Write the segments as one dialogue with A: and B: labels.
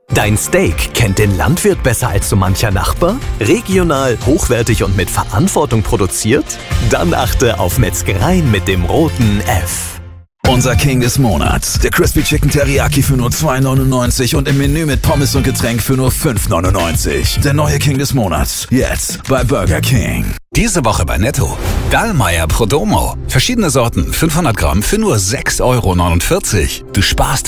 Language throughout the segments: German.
A: Dein Steak kennt den Landwirt besser als so mancher Nachbar? Regional, hochwertig und mit Verantwortung produziert? Dann achte auf Metzgereien mit dem roten F.
B: Unser King des Monats, der Crispy Chicken Teriyaki für nur 2,99 und im Menü mit Pommes und Getränk für nur 5,99. Der neue King des Monats, jetzt bei Burger King.
C: Diese Woche bei Netto. Dallmayr Prodomo. Verschiedene Sorten, 500 Gramm für nur 6,49 €. Du sparst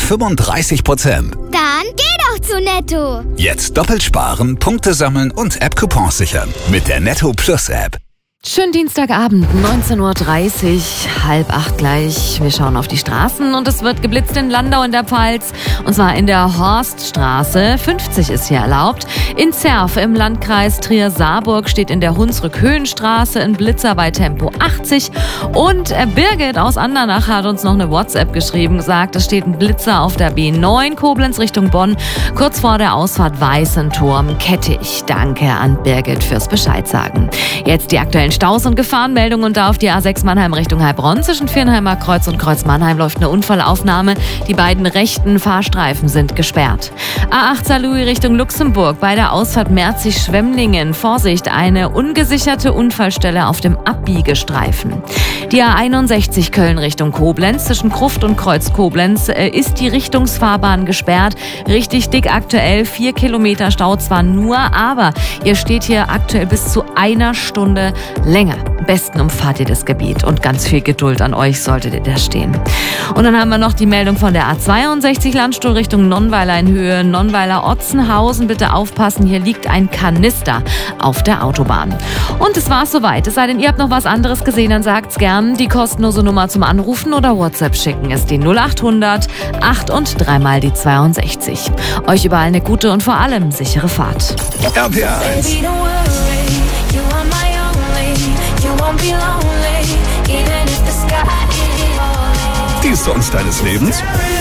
C: 35%.
D: Dann geh doch zu Netto.
C: Jetzt doppelt sparen, Punkte sammeln und App-Coupons sichern. Mit der Netto Plus App.
E: Schönen Dienstagabend, 19:30 Uhr, 7:30 gleich. Wir schauen auf die Straßen und es wird geblitzt in Landau in der Pfalz. Und zwar in der Horststraße. 50 ist hier erlaubt. In Zerf im Landkreis Trier-Saarburg steht in der Hunsrück-Höhenstraße ein Blitzer bei Tempo 80. Und Birgit aus Andernach hat uns noch eine WhatsApp geschrieben, gesagt, es steht ein Blitzer auf der B9 Koblenz Richtung Bonn, kurz vor der Ausfahrt Weißenturm Kettich. Danke an Birgit fürs Bescheid sagen. Jetzt die aktuellen Staus- und Gefahrenmeldungen und da auf die A6 Mannheim Richtung Heilbronn. Zwischen Viernheimer Kreuz und Kreuz Mannheim läuft eine Unfallaufnahme. Die beiden rechten Fahrstreifen sind gesperrt. A8 Saarlouis Richtung Luxemburg. Bei der Ausfahrt Merzig-Schwemmlingen. Vorsicht, eine ungesicherte Unfallstelle auf dem Abbiegestreifen. Die A61 Köln Richtung Koblenz. Zwischen Gruft und Kreuz Koblenz ist die Richtungsfahrbahn gesperrt. Richtig dick aktuell. 4 Kilometer Stau zwar nur, aber ihr steht hier aktuell bis zu einer Stunde länger. Am besten umfahrt ihr das Gebiet und ganz viel Geduld an euch solltet ihr da stehen. Und dann haben wir noch die Meldung von der A62 Landstuhl Richtung Nonnweiler in Höhe Nonnweiler-Otzenhausen. Bitte aufpassen, hier liegt ein Kanister auf der Autobahn. Und es war's soweit. Es sei denn, ihr habt noch was anderes gesehen, dann sagt's gern. Die kostenlose Nummer zum Anrufen oder WhatsApp schicken ist die 0800 8 und 3 mal die 62. Euch überall eine gute und vor allem sichere Fahrt.
B: RPA1.
A: Die Songs deines Lebens?